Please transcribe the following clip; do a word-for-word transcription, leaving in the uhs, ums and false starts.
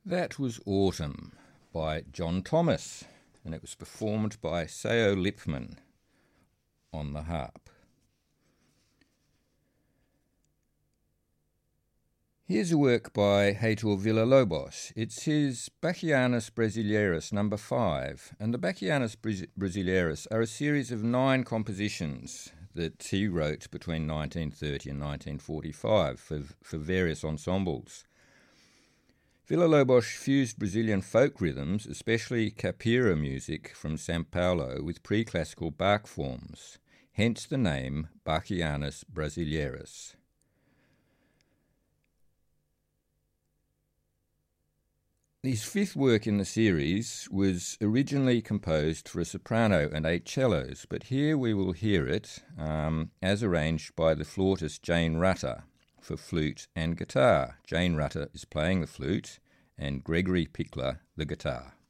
That was Autumn by John Thomas, and it was performed by Sao Lipman on the harp. Here's a work by Heitor Villa-Lobos. It's his Bachianas Brasileiras number five, and the Bachianas Brasileiras are a series of nine compositions that he wrote between nineteen thirty and nineteen forty-five for, for various ensembles. Villa-Lobos fused Brazilian folk rhythms, especially capoeira music from São Paulo, with pre-classical Bach forms, hence the name Bachianas Brasileiras. His fifth work in the series was originally composed for a soprano and eight cellos, but here we will hear it um, as arranged by the flautist Jane Rutter for flute and guitar. Jane Rutter is playing the flute and Gregory Pickler the guitar.